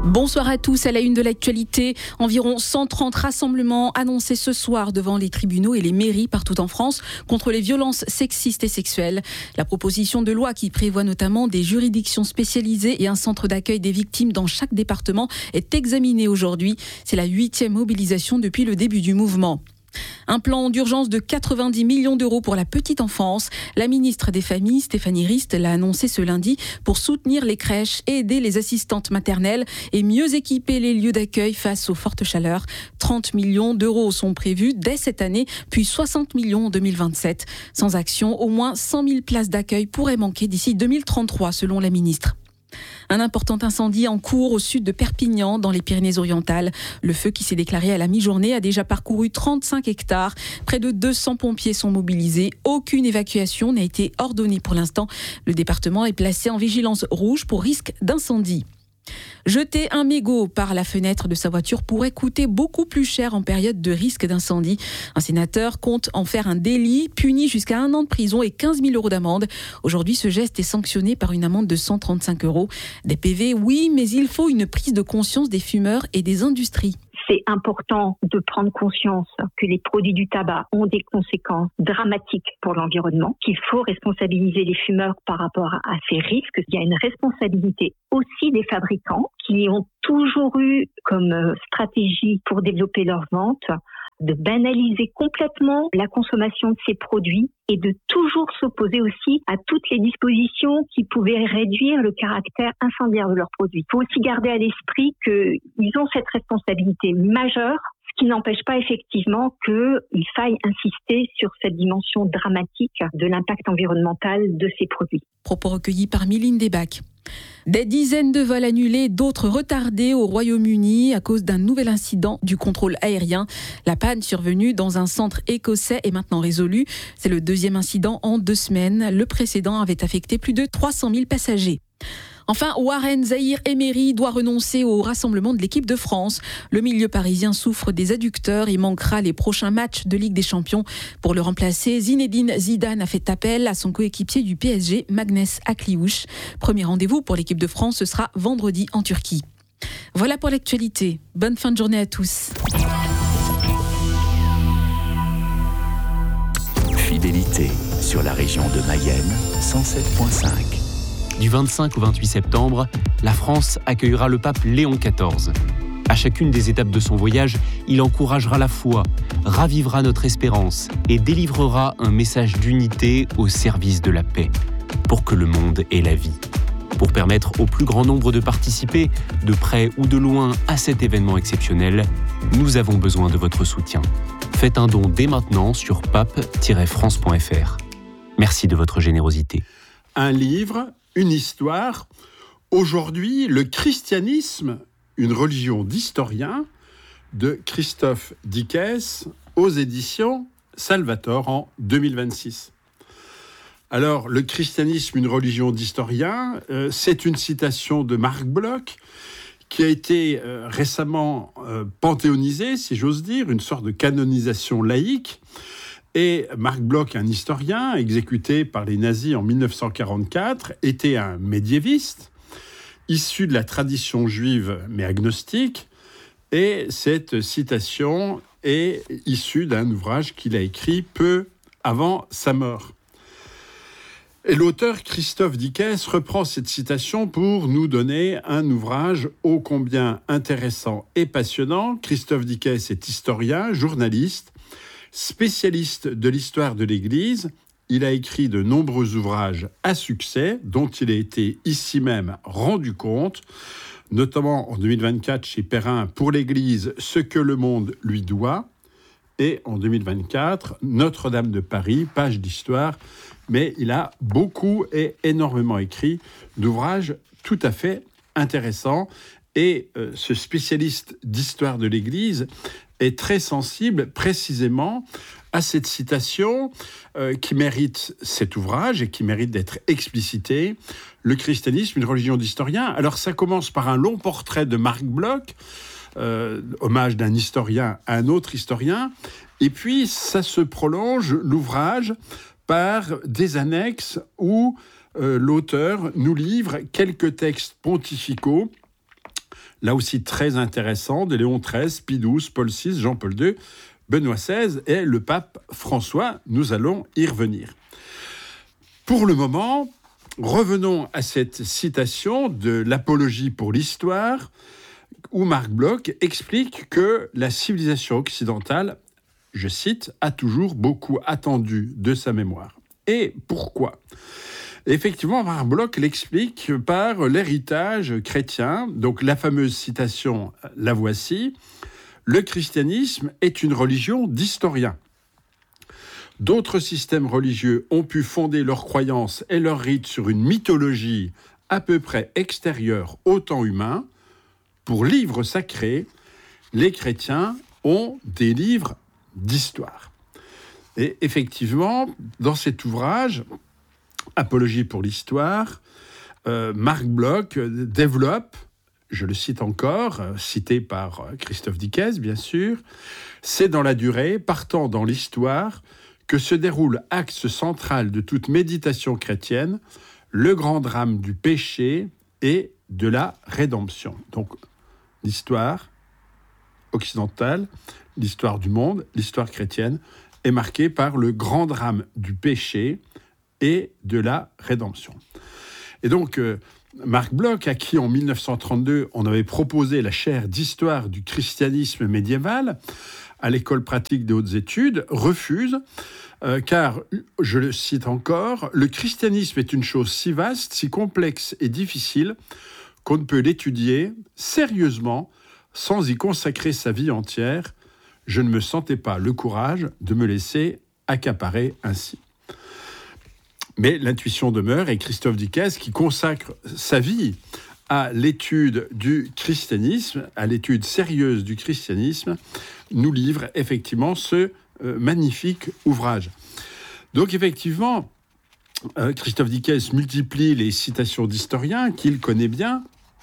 Bonsoir à tous. À la une de l'actualité, environ 130 rassemblements annoncés ce soir devant les tribunaux et les mairies partout en France contre les violences sexistes et sexuelles. La proposition de loi qui prévoit notamment des juridictions spécialisées et un centre d'accueil des victimes dans chaque département est examinée aujourd'hui. C'est la 8e mobilisation depuis le début du mouvement. Un plan d'urgence de 90 millions d'euros pour la petite enfance. La ministre des Familles, Stéphanie Rist, l'a annoncé ce lundi pour soutenir les crèches, aider les assistantes maternelles et mieux équiper les lieux d'accueil face aux fortes chaleurs. 30 millions d'euros sont prévus dès cette année, puis 60 millions en 2027. Sans action, au moins 100 000 places d'accueil pourraient manquer d'ici 2033, selon la ministre. Un important incendie en cours au sud de Perpignan, dans les Pyrénées-Orientales. Le feu qui s'est déclaré à la mi-journée a déjà parcouru 35 hectares. Près de 200 pompiers sont mobilisés. Aucune évacuation n'a été ordonnée pour l'instant. Le département est placé en vigilance rouge pour risque d'incendie. Jeter un mégot par la fenêtre de sa voiture pourrait coûter beaucoup plus cher en période de risque d'incendie. Un sénateur compte en faire un délit, puni jusqu'à 1 an de prison et 15 000 euros d'amende. Aujourd'hui, ce geste est sanctionné par une amende de 135 euros. Des PV, oui, mais il faut une prise de conscience des fumeurs et des industries. C'est important de prendre conscience que les produits du tabac ont des conséquences dramatiques pour l'environnement, qu'il faut responsabiliser les fumeurs par rapport à ces risques. Il y a une responsabilité aussi des fabricants qui ont toujours eu comme stratégie pour développer leurs ventes de banaliser complètement la consommation de ces produits et de toujours s'opposer aussi à toutes les dispositions qui pouvaient réduire le caractère incendiaire de leurs produits. Il faut aussi garder à l'esprit qu'ils ont cette responsabilité majeure, ce qui n'empêche pas effectivement qu'il faille insister sur cette dimension dramatique de l'impact environnemental de ces produits. Propos recueillis par Mylène Debac. Des dizaines de vols annulés, d'autres retardés au Royaume-Uni à cause d'un nouvel incident du contrôle aérien. La panne survenue dans un centre écossais est maintenant résolue. C'est le 2e incident en 2 semaines. Le précédent avait affecté plus de 300 000 passagers. Enfin, Warren Zaïre-Emery doit renoncer au rassemblement de l'équipe de France. Le milieu parisien souffre des adducteurs et manquera les prochains matchs de Ligue des Champions. Pour le remplacer, Zinedine Zidane a fait appel à son coéquipier du PSG, Magnès Akliouche. Premier rendez-vous pour l'équipe de France, ce sera vendredi en Turquie. Voilà pour l'actualité. Bonne fin de journée à tous. Fidélité sur la région de Mayenne, 107.5. Du 25 au 28 septembre, la France accueillera le pape Léon XIV. À chacune des étapes de son voyage, il encouragera la foi, ravivera notre espérance et délivrera un message d'unité au service de la paix, pour que le monde ait la vie. Pour permettre au plus grand nombre de participer, de près ou de loin, à cet événement exceptionnel, nous avons besoin de votre soutien. Faites un don dès maintenant sur pape-france.fr. Merci de votre générosité. Un livre, une histoire. Aujourd'hui, le christianisme, une religion d'historien, de Christophe Dickès, aux éditions Salvator en 2026. Alors, le christianisme, une religion d'historien, c'est une citation de Marc Bloch, qui a été récemment panthéonisée, si j'ose dire, une sorte de canonisation laïque. Et Marc Bloch, un historien exécuté par les nazis en 1944, était un médiéviste, issu de la tradition juive mais agnostique. Et cette citation est issue d'un ouvrage qu'il a écrit peu avant sa mort. Et l'auteur Christophe Dickès reprend cette citation pour nous donner un ouvrage ô combien intéressant et passionnant. Christophe Dickès est historien, journaliste, spécialiste de l'histoire de l'Église. Il a écrit de nombreux ouvrages à succès dont il a été ici même rendu compte, notamment en 2024 chez Perrin pour l'Église, ce que le monde lui doit, et en 2024 Notre-Dame de Paris, page d'histoire. Mais il a beaucoup et énormément écrit d'ouvrages tout à fait intéressants. Et ce spécialiste d'histoire de l'Église est très sensible précisément à cette citation qui mérite cet ouvrage et qui mérite d'être explicitée. Le christianisme, une religion d'historien. Alors ça commence par un long portrait de Marc Bloch, hommage d'un historien à un autre historien, et puis ça se prolonge, l'ouvrage, par des annexes où l'auteur nous livre quelques textes pontificaux là aussi très intéressant, de Léon XIII, Pie XII, Paul VI, Jean-Paul II, Benoît XVI et le pape François. Nous allons y revenir. Pour le moment, revenons à cette citation de l'Apologie pour l'histoire, où Marc Bloch explique que la civilisation occidentale, je cite, a toujours beaucoup attendu de sa mémoire. Et pourquoi ? Effectivement, Marc Bloch l'explique par l'héritage chrétien. Donc la fameuse citation, la voici. Le christianisme est une religion d'historiens. D'autres systèmes religieux ont pu fonder leurs croyances et leurs rites sur une mythologie à peu près extérieure au temps humain. Pour livres sacrés, les chrétiens ont des livres d'histoire. Et effectivement, dans cet ouvrage, Apologie pour l'histoire, Marc Bloch développe, je le cite encore, cité par Christophe Dickès, bien sûr, c'est dans la durée, partant dans l'histoire, que se déroule axe central de toute méditation chrétienne, le grand drame du péché et de la rédemption. Donc, l'histoire occidentale, l'histoire du monde, l'histoire chrétienne, est marquée par le grand drame du péché et de la rédemption. Et donc, Marc Bloch, à qui en 1932, on avait proposé la chaire d'histoire du christianisme médiéval à l'école pratique des hautes études, refuse, car, je le cite encore, « Le christianisme est une chose si vaste, si complexe et difficile qu'on ne peut l'étudier sérieusement sans y consacrer sa vie entière. Je ne me sentais pas le courage de me laisser accaparer ainsi. » Mais l'intuition demeure, et Christophe Dickès, qui consacre sa vie à l'étude du christianisme, à l'étude sérieuse du christianisme, nous livre effectivement ce magnifique ouvrage. Donc effectivement, Christophe Dickès multiplie les citations d'historiens qu'il connaît bien,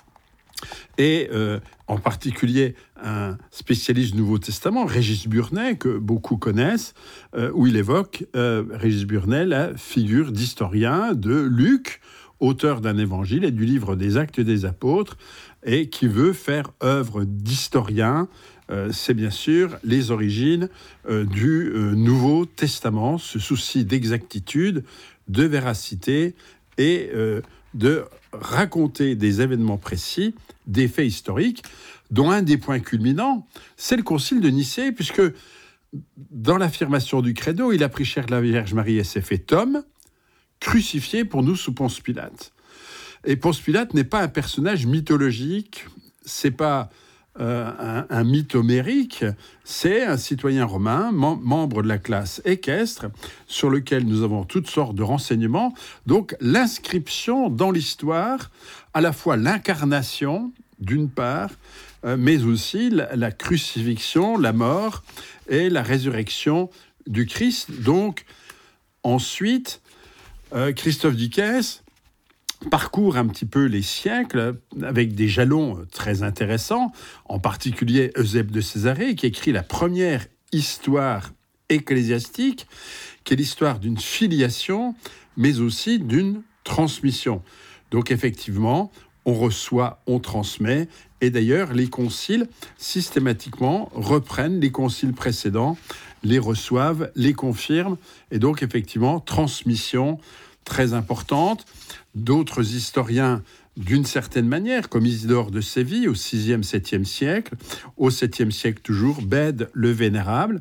et en particulier un spécialiste du Nouveau Testament, Régis Burnet, que beaucoup connaissent, où il évoque, Régis Burnet, la figure d'historien de Luc, auteur d'un évangile et du livre des Actes des Apôtres, et qui veut faire œuvre d'historien. C'est bien sûr les origines du Nouveau Testament, ce souci d'exactitude, de véracité et de raconter des événements précis, des faits historiques, dont un des points culminants, c'est le concile de Nicée, puisque dans l'affirmation du credo, il a pris chair de la Vierge Marie et s'est fait homme, crucifié pour nous sous Ponce Pilate. Et Ponce Pilate n'est pas un personnage mythologique, c'est pas un mythe homérique, c'est un citoyen romain, membre de la classe équestre, sur lequel nous avons toutes sortes de renseignements. Donc l'inscription dans l'histoire, à la fois l'incarnation, d'une part, mais aussi la crucifixion, la mort et la résurrection du Christ. Donc ensuite, Christophe Dickès parcourt un petit peu les siècles avec des jalons très intéressants, en particulier Eusèbe de Césarée, qui écrit la première histoire ecclésiastique, qui est l'histoire d'une filiation, mais aussi d'une transmission. Donc effectivement, on reçoit, on transmet, et d'ailleurs les conciles systématiquement reprennent les conciles précédents, les reçoivent, les confirment, et donc effectivement, transmission très importante. D'autres historiens, d'une certaine manière, comme Isidore de Séville au 6e, 7e siècle, au 7e siècle toujours, Bède le Vénérable,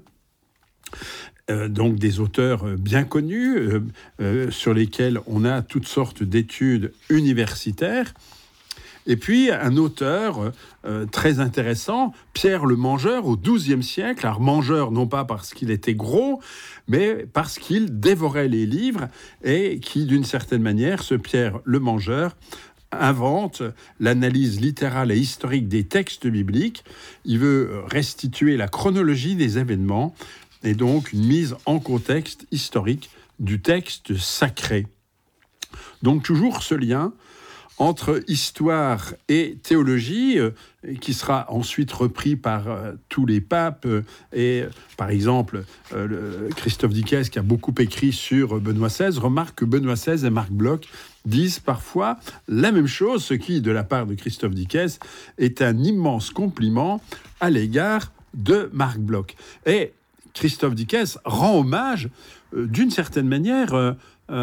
donc des auteurs bien connus, sur lesquels on a toutes sortes d'études universitaires. Et puis un auteur très intéressant, Pierre le Mangeur, au XIIe siècle. Alors mangeur, non pas parce qu'il était gros, mais parce qu'il dévorait les livres et qui, d'une certaine manière, ce Pierre le Mangeur, invente l'analyse littérale et historique des textes bibliques. Il veut restituer la chronologie des événements et donc une mise en contexte historique du texte sacré. Donc toujours ce lien entre histoire et théologie, qui sera ensuite repris par tous les papes. Et par exemple, Christophe Dickès, qui a beaucoup écrit sur Benoît XVI, remarque que Benoît XVI et Marc Bloch disent parfois la même chose, ce qui, de la part de Christophe Dickès, est un immense compliment à l'égard de Marc Bloch. Et Christophe Dickès rend hommage, d'une certaine manière,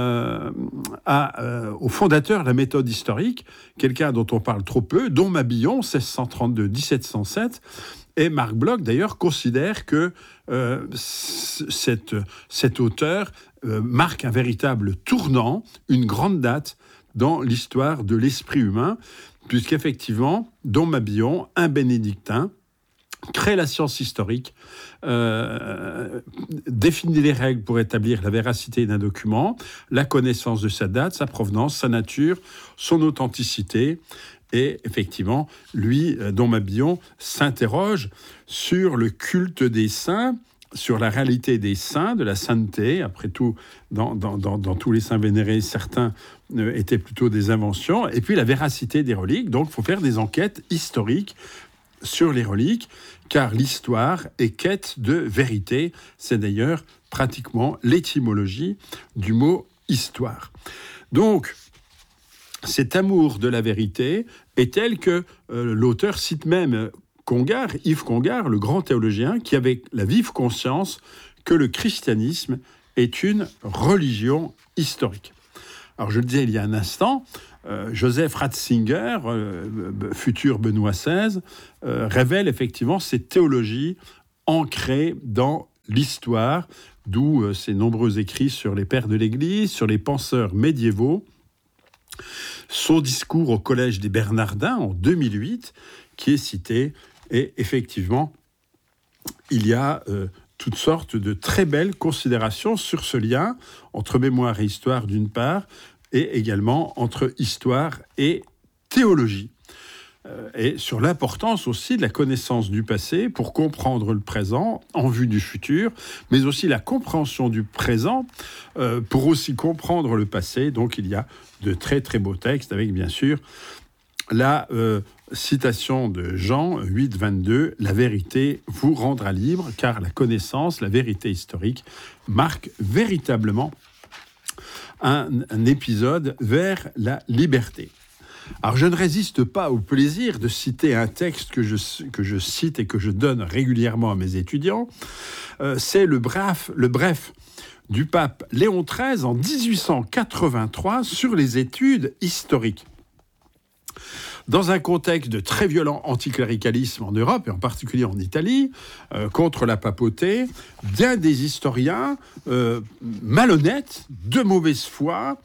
au fondateur de la méthode historique, quelqu'un dont on parle trop peu, dont Mabillon, 1632-1707, et Marc Bloch, d'ailleurs, considère que cet auteur marque un véritable tournant, une grande date dans l'histoire de l'esprit humain, puisqu'effectivement, dom Mabillon, un bénédictin, crée la science historique, définit les règles pour établir la véracité d'un document, la connaissance de sa date, sa provenance, sa nature, son authenticité. Et effectivement, lui, dom Mabillon, s'interroge sur le culte des saints, sur la réalité des saints, de la sainteté. Après tout, dans tous les saints vénérés, certains étaient plutôt des inventions. Et puis la véracité des reliques. Donc, il faut faire des enquêtes historiques sur les reliques, car l'histoire est quête de vérité. C'est d'ailleurs pratiquement l'étymologie du mot histoire. Donc, cet amour de la vérité est tel que l'auteur cite même Congar, Yves Congar, le grand théologien, qui avait la vive conscience que le christianisme est une religion historique. Alors, je le disais il y a un instant, Joseph Ratzinger, futur Benoît XVI, révèle effectivement cette théologie ancrée dans l'histoire, d'où ses nombreux écrits sur les pères de l'Église, sur les penseurs médiévaux. Son discours au Collège des Bernardins en 2008, qui est cité, et effectivement, il y a toutes sortes de très belles considérations sur ce lien entre mémoire et histoire d'une part, et également entre histoire et théologie. Et sur l'importance aussi de la connaissance du passé pour comprendre le présent en vue du futur, mais aussi la compréhension du présent pour aussi comprendre le passé. Donc il y a de très très beaux textes avec bien sûr la citation de Jean 8, 22, « La vérité vous rendra libre, car la connaissance, la vérité historique, marque véritablement un épisode vers la liberté. » Alors, je ne résiste pas au plaisir de citer un texte que je cite et que je donne régulièrement à mes étudiants. C'est le bref du pape Léon XIII en 1883 sur les études historiques. Dans un contexte de très violent anticléricalisme en Europe, et en particulier en Italie, contre la papauté, bien des historiens malhonnêtes, de mauvaise foi,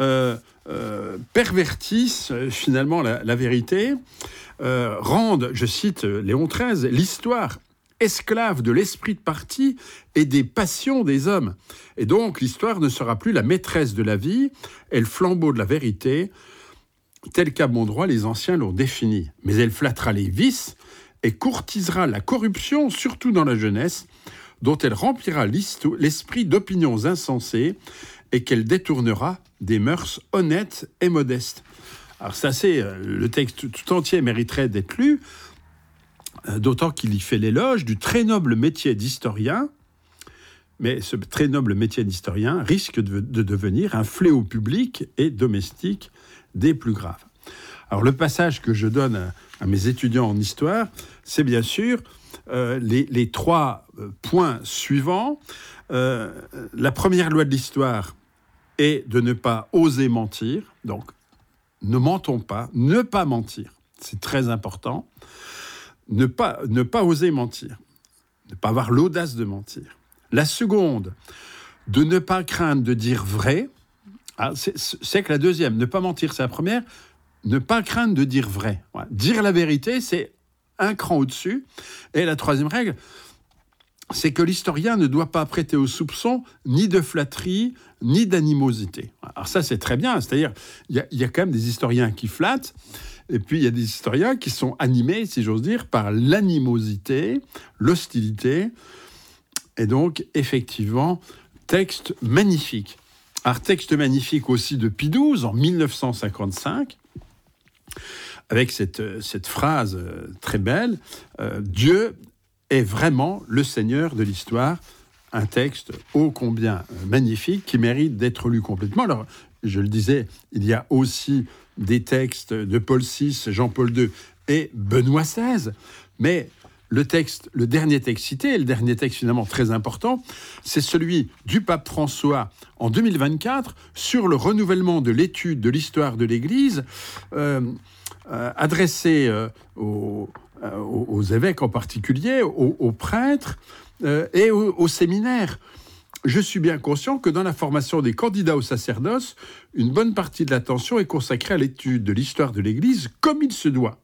pervertissent finalement la vérité, rendent, je cite Léon XIII, l'histoire esclave de l'esprit de parti et des passions des hommes. Et donc l'histoire ne sera plus la maîtresse de la vie et le flambeau de la vérité, tel qu'à bon droit les anciens l'ont défini. Mais elle flattera les vices et courtisera la corruption, surtout dans la jeunesse, dont elle remplira l'esprit d'opinions insensées et qu'elle détournera des mœurs honnêtes et modestes. Alors ça, c'est le texte tout entier mériterait d'être lu, d'autant qu'il y fait l'éloge du très noble métier d'historien, mais ce très noble métier d'historien risque de devenir un fléau public et domestique des plus graves. Alors le passage que je donne à mes étudiants en histoire, c'est bien sûr les trois points suivants. La première loi de l'histoire est de ne pas oser mentir. Donc, ne mentons pas, ne pas mentir. C'est très important. Ne pas oser mentir. Ne pas avoir l'audace de mentir. La seconde, de ne pas craindre de dire vrai. Ah, c'est que la deuxième, ne pas mentir, c'est la première. Ne pas craindre de dire vrai. Voilà. Dire la vérité, c'est un cran au-dessus. Et la troisième règle, c'est que l'historien ne doit pas prêter au soupçon ni de flatterie, ni d'animosité. Alors ça, c'est très bien. C'est-à-dire, il y a quand même des historiens qui flattent, et puis il y a des historiens qui sont animés, si j'ose dire, par l'animosité, l'hostilité. Et donc, effectivement, texte magnifique. Alors, texte magnifique aussi de Pie XII, en 1955, avec cette phrase très belle, Dieu est vraiment le Seigneur de l'histoire. Un texte ô combien magnifique qui mérite d'être lu complètement. Alors, je le disais, il y a aussi des textes de Paul VI, Jean-Paul II et Benoît XVI, mais le dernier texte cité, et le dernier texte finalement très important, c'est celui du pape François en 2024 sur le renouvellement de l'étude de l'histoire de l'Église, adressé aux évêques en particulier, aux prêtres et aux séminaires. Je suis bien conscient que dans la formation des candidats au sacerdoce, une bonne partie de l'attention est consacrée à l'étude de l'histoire de l'Église comme il se doit.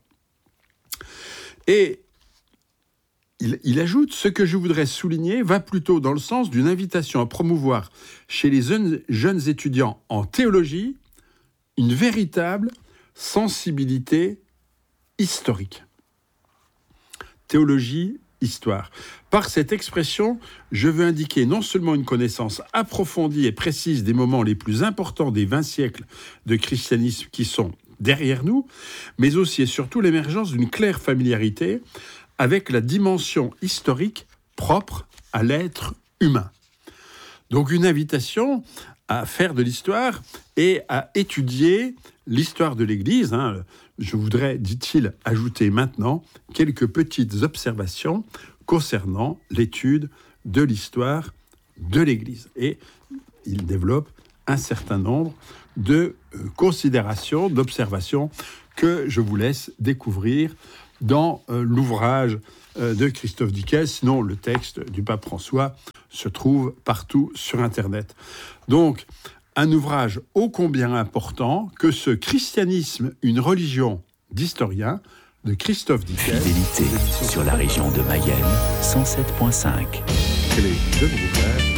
Et il ajoute, ce que je voudrais souligner va plutôt dans le sens d'une invitation à promouvoir chez les jeunes étudiants en théologie une véritable sensibilité historique. Théologie, histoire. Par cette expression, je veux indiquer non seulement une connaissance approfondie et précise des moments les plus importants des 20 siècles de christianisme qui sont derrière nous, mais aussi et surtout l'émergence d'une claire familiarité avec la dimension historique propre à l'être humain. Donc une invitation à faire de l'histoire et à étudier l'histoire de l'Église. Je voudrais, dit-il, ajouter maintenant quelques petites observations concernant l'étude de l'histoire de l'Église. Et il développe un certain nombre de considérations, d'observations que je vous laisse découvrir dans l'ouvrage de Christophe Dickès. Sinon, le texte du pape François se trouve partout sur Internet. Donc, un ouvrage ô combien important que ce Christianisme, une religion d'historien, de Christophe Dickès. Fidélité sur la région de Mayenne, 107.5. Clé de l'ouvrage.